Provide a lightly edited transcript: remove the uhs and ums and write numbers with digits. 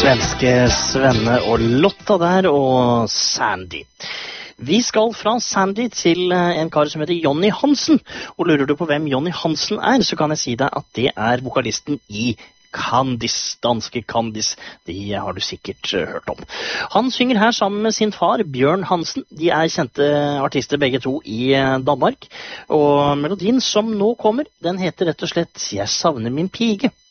Svenske Svenne og Lotta der, og Sandy. Vi skal fra Sandy til en kar som heter Jonny Hansen. Og lurer du på hvem Jonny Hansen er, så kan jeg si deg at det er vokalisten i Candice, danske Candice. De har du sikkert hørt om. Han synger her sammen med sin far, Bjørn Hansen. De er kjente artister begge to i Danmark. Og melodien som nå kommer, den heter rett og slett «Jeg savner min pige».